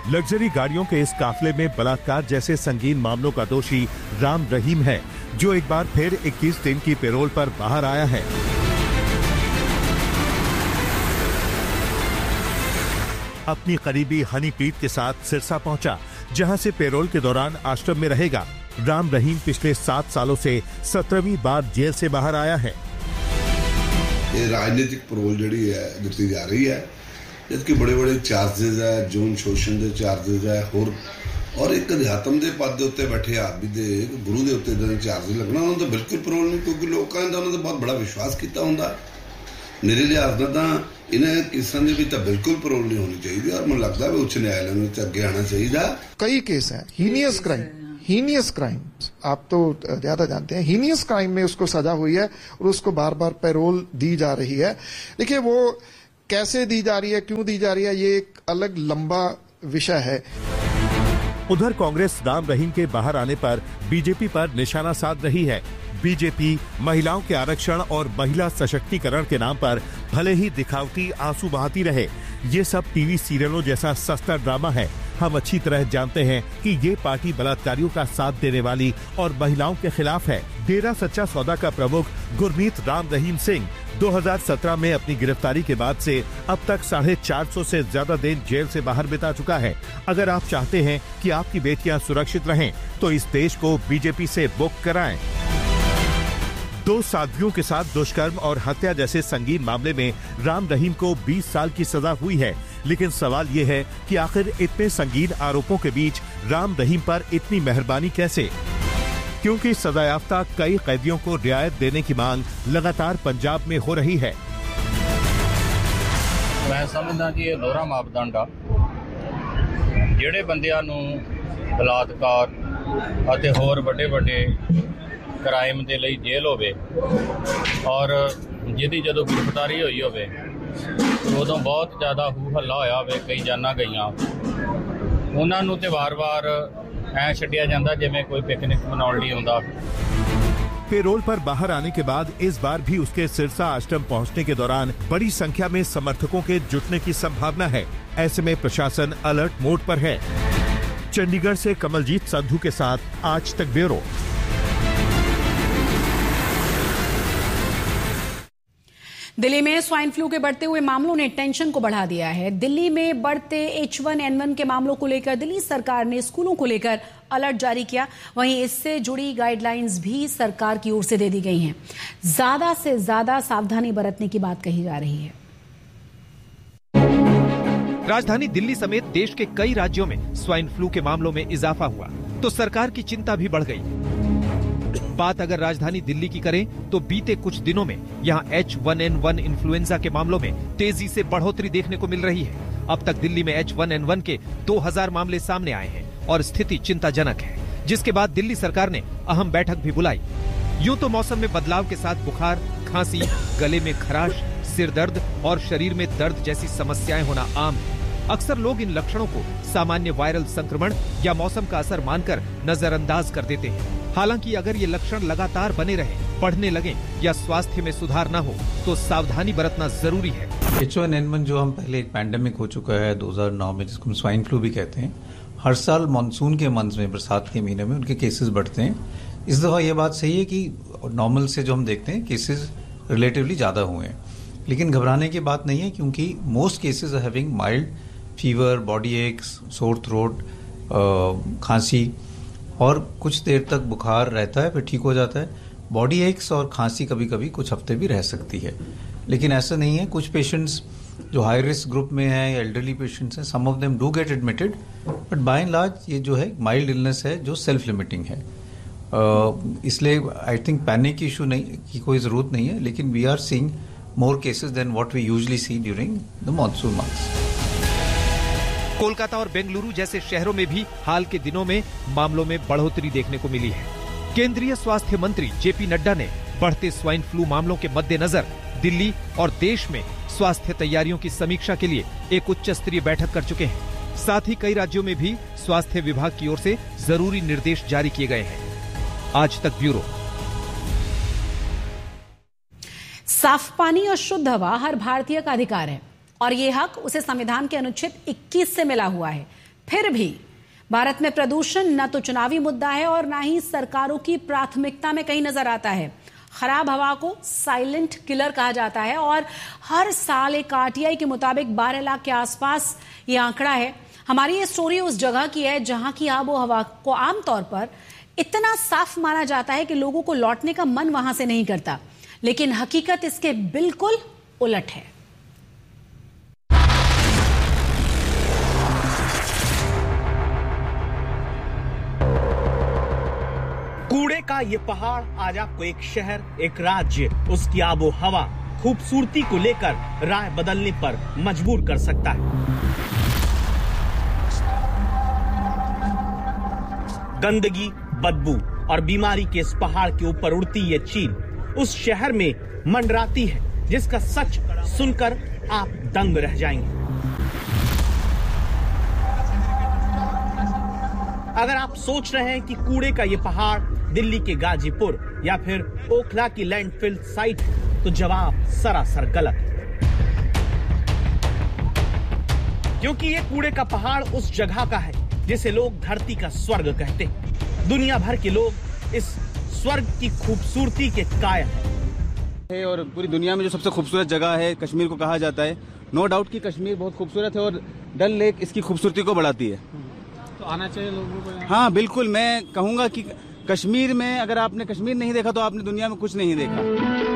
Luxury गाड़ियों के इस काफिले में बलात्कार जैसे संगीन मामलों का दोषी राम रहीम है, जो एक बार फिर 21 दिन की पैरोल पर बाहर आया है। अपनी करीबी हनीप्रीत के साथ सिरसा पहुंचा, जहां से पैरोल के दौरान आश्रम में रहेगा। राम रहीम पिछले 7 सालों से 17वीं बार जेल से बाहर आया है। ये राजनीतिक पैरोल जी है दिती जा रही है, जबकि बड़े बड़े चार्जेस है, जौन शोषण के चार्जेस है और एक अध्यात्म के पद के उत्ते बैठे आदमी के गुरु के उत्ते चार्ज लगना उन्होंने तो बिल्कुल पैरोल नहीं, क्योंकि लोगों ने उन्होंने बहुत बड़ा विश्वास किया होंगे। मेरे लिहाज में इन्हें किसान की भी तो बिल्कुल पैरोल नहीं होनी चाहिए और मुझे लगता है उच्च न्यायालय में अगे आना चाहिए। कई केस हैं हीनियस क्राइम, आप तो ज्यादा जानते हैं, हीनियस क्राइम में उसको सजा हुई है और उसको बार बार पैरोल दी जा रही है। देखिए वो कैसे दी जा रही है, क्यों दी जा रही है, ये एक अलग लंबा विषय है। उधर कांग्रेस राम रहीम के बाहर आने पर बीजेपी पर निशाना साध रही है। बीजेपी महिलाओं के आरक्षण और महिला सशक्तिकरण के नाम पर भले ही दिखावटी आंसू बहाती रहे, ये सब टीवी सीरियलों जैसा सस्ता ड्रामा है। हम अच्छी तरह जानते हैं कि ये पार्टी बलात्कारियों का साथ देने वाली और महिलाओं के खिलाफ है। डेरा सच्चा सौदा का प्रमुख गुरमीत राम रहीम सिंह 2017 में अपनी गिरफ्तारी के बाद से अब तक 450 से ज्यादा दिन जेल से बाहर बिता चुका है। अगर आप चाहते हैं कि आपकी बेटियां सुरक्षित रहें, तो इस देश को बीजेपी से बुक कराएं। 2 साध्वियों के साथ दुष्कर्म और हत्या जैसे संगीन मामले में राम रहीम को 20 साल की सजा हुई है, लेकिन सवाल ये है कि आखिर इतने संगीन आरोपों के बीच राम रहीम पर इतनी मेहरबानी कैसे? क्योंकि सजायाफ्ता कई कैदियों को रियायत देने की मांग लगातार पंजाब में हो रही है। मैं समझदा कि ये दोहरा मापदंड आ, ਜਿਹੜੇ ਬੰਦਿਆਂ ਨੂੰ ਬਲਾਤਕਾਰ ਅਤੇ ਹੋਰ ਵੱਡੇ क्राइम के लिए जेल होवे और जिहदी जदों गिरफ्तारी हुई होवे उदों बहुत ज़्यादा हू हल्ला होया होवे, कई जानां गईयां, उन्हां नूं ते वार-वार ऐ छड्डिया जांदा जिवें कोई पिकनिक मनाउण लई आउंदा। पैरोल पर बाहर आने के बाद इस बार भी उसके सिरसा आश्रम पहुंचने के दौरान बड़ी संख्या में समर्थकों के जुटने की संभावना है। ऐसे में प्रशासन अलर्ट मोड पर है। चंडीगढ़ से कमलजीत संधू के साथ आज तक ब्यूरो। दिल्ली में स्वाइन फ्लू के बढ़ते हुए मामलों ने टेंशन को बढ़ा दिया है। दिल्ली में बढ़ते H1N1 के मामलों को लेकर दिल्ली सरकार ने स्कूलों को लेकर अलर्ट जारी किया। वहीं इससे जुड़ी गाइडलाइंस भी सरकार की ओर से दे दी गई हैं। ज्यादा से ज्यादा सावधानी बरतने की बात कही जा रही है। राजधानी दिल्ली समेत देश के कई राज्यों में स्वाइन फ्लू के मामलों में इजाफा हुआ तो सरकार की चिंता भी बढ़ गई। बात अगर राजधानी दिल्ली की करें तो बीते कुछ दिनों में यहाँ H1N1 इन्फ्लुएंजा के मामलों में तेजी से बढ़ोतरी देखने को मिल रही है। अब तक दिल्ली में H1N1 के 2000 मामले सामने आए हैं और स्थिति चिंताजनक है, जिसके बाद दिल्ली सरकार ने अहम बैठक भी बुलाई। यूं तो मौसम में बदलाव के साथ बुखार, खांसी, गले में खराश, सिर दर्द और शरीर में दर्द जैसी समस्याएं होना आम है। अक्सर लोग इन लक्षणों को सामान्य वायरल संक्रमण या मौसम का असर मानकर नजरअंदाज कर देते हैं। हालांकि अगर ये लक्षण लगातार बने रहें, बढ़ने लगें या स्वास्थ्य में सुधार न हो तो सावधानी बरतना जरूरी है। H1N1 जो हम पहले एक पैंडेमिक हो चुका है 2009 में, जिसको हम स्वाइन फ्लू भी कहते हैं, हर साल मानसून के मंथ में, बरसात के महीने में उनके केसेस बढ़ते हैं। इस दफा ये बात सही है कि नॉर्मल से जो हम देखते हैं केसेस रिलेटिवली ज्यादा हुए हैं, लेकिन घबराने की बात नहीं है, क्योंकि most cases are having mild fever, body aches, sore throat, खांसी और कुछ देर तक बुखार रहता है, फिर ठीक हो जाता है। बॉडी एक्स और खांसी कभी कभी कुछ हफ्ते भी रह सकती है, लेकिन ऐसा नहीं है। कुछ पेशेंट्स जो हाई रिस्क ग्रुप में हैं या एल्डरली पेशेंट्स हैं, सम of them do get admitted, but by and large ये जो है माइल्ड इलनेस है जो सेल्फ लिमिटिंग है। इसलिए आई थिंक पैनिक इशू नहीं की कोई जरूरत नहीं है, लेकिन we are seeing more cases then what we usually C during the monsoon months. Kolkata और बेंगलुरु जैसे शहरों में भी हाल के दिनों में मामलों में बढ़ोतरी देखने को मिली है। केंद्रीय स्वास्थ्य मंत्री जेपी नड्डा ने बढ़ते स्वाइन फ्लू मामलों के मद्देनजर दिल्ली और देश में स्वास्थ्य तैयारियों की समीक्षा के लिए एक उच्च स्तरीय बैठक कर चुके हैं। साथ ही कई राज्यों में भी स्वास्थ्य विभाग की ओर से जरूरी निर्देश जारी किए गए हैं। आज तक ब्यूरो। साफ पानी और शुद्ध हवा हर भारतीय का अधिकार है और ये हक उसे संविधान के अनुच्छेद 21 से मिला हुआ है। फिर भी भारत में प्रदूषण न तो चुनावी मुद्दा है और न ही सरकारों की प्राथमिकता में कहीं नजर आता है। खराब हवा को साइलेंट किलर कहा जाता है और हर साल एक आरटीआई के मुताबिक 12 लाख के आसपास ये आंकड़ा है। हमारी ये स्टोरी उस जगह की है जहां की आबो हवा को आमतौर पर इतना साफ माना जाता है कि लोगों को लौटने का मन वहां से नहीं करता, लेकिन हकीकत इसके बिल्कुल उलट है। कूड़े का ये पहाड़ आज आपको एक शहर, एक राज्य, उसकी आबो हवा, खूबसूरती को लेकर राय बदलने पर मजबूर कर सकता है। गंदगी, बदबू और बीमारी के इस पहाड़ के ऊपर उड़ती ये चील उस शहर में मंडराती है जिसका सच सुनकर आप दंग रह जाएंगे। अगर आप सोच रहे हैं कि कूड़े का ये पहाड़ दिल्ली के गाजीपुर या फिर ओखला की लैंडफिल साइट है, तो जवाब सरासर गलत है। क्योंकि ये कूड़े का पहाड़ उस जगह का है जिसे लोग धरती का स्वर्ग कहते हैं। दुनिया भर के लोग इस स्वर्ग की खूबसूरती के कायल हैं। और पूरी दुनिया में जो सबसे खूबसूरत जगह है कश्मीर को कहा जाता है। नो डाउट कि कश्मीर बहुत खूबसूरत है और डल लेक इसकी खूबसूरती को बढ़ाती है। तो आना चाहिए लोगों को। हाँ बिल्कुल, मैं कहूँगा कि कश्मीर में अगर आपने कश्मीर नहीं देखा तो आपने दुनिया में कुछ नहीं देखा।